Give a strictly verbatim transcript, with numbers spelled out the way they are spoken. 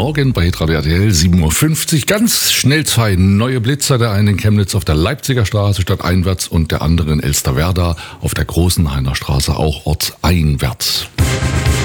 Morgen bei Hitradio R T L, sieben Uhr fünfzig. Ganz schnell zwei neue Blitzer. Der eine in Chemnitz auf der Leipziger Straße stadteinwärts und der andere in Elsterwerda auf der Großenhainer Straße auch ortseinwärts.